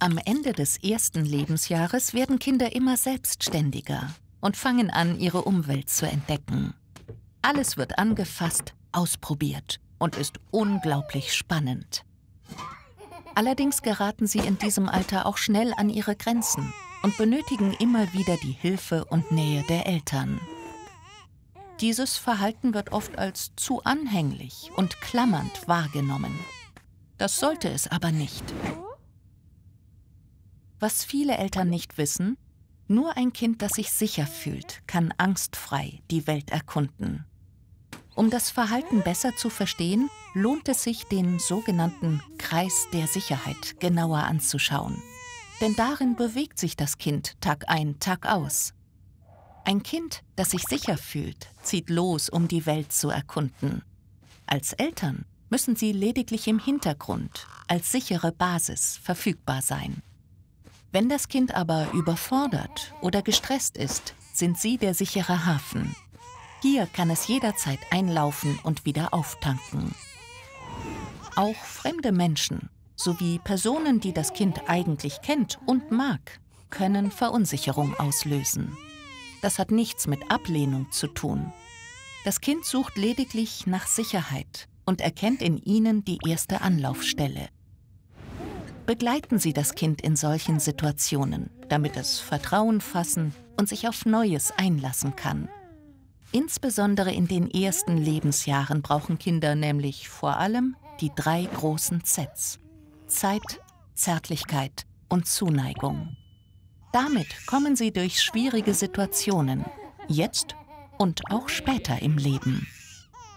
Am Ende des ersten Lebensjahres werden Kinder immer selbstständiger und fangen an, ihre Umwelt zu entdecken. Alles wird angefasst, ausprobiert und ist unglaublich spannend. Allerdings geraten sie in diesem Alter auch schnell an ihre Grenzen und benötigen immer wieder die Hilfe und Nähe der Eltern. Dieses Verhalten wird oft als zu anhänglich und klammernd wahrgenommen. Das sollte es aber nicht. Was viele Eltern nicht wissen: Nur ein Kind, das sich sicher fühlt, kann angstfrei die Welt erkunden. Um das Verhalten besser zu verstehen, lohnt es sich, den sogenannten Kreis der Sicherheit genauer anzuschauen. Denn darin bewegt sich das Kind Tag ein, Tag aus. Ein Kind, das sich sicher fühlt, zieht los, um die Welt zu erkunden. Als Eltern müssen sie lediglich im Hintergrund, als sichere Basis verfügbar sein. Wenn das Kind aber überfordert oder gestresst ist, sind sie der sichere Hafen. Hier kann es jederzeit einlaufen und wieder auftanken. Auch fremde Menschen sowie Personen, die das Kind eigentlich kennt und mag, können Verunsicherung auslösen. Das hat nichts mit Ablehnung zu tun. Das Kind sucht lediglich nach Sicherheit und erkennt in ihnen die erste Anlaufstelle. Begleiten Sie das Kind in solchen Situationen, damit es Vertrauen fassen und sich auf Neues einlassen kann. Insbesondere in den ersten Lebensjahren brauchen Kinder nämlich vor allem die 3 großen Zs: Zeit, Zärtlichkeit und Zuneigung. Damit kommen sie durch schwierige Situationen, jetzt und auch später im Leben.